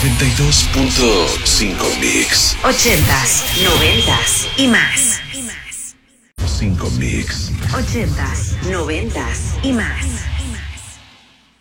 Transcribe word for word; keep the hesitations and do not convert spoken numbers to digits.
noventa y dos punto cinco Mix. Ochentas, noventas y más. cinco Mix. Ochentas, noventas y más.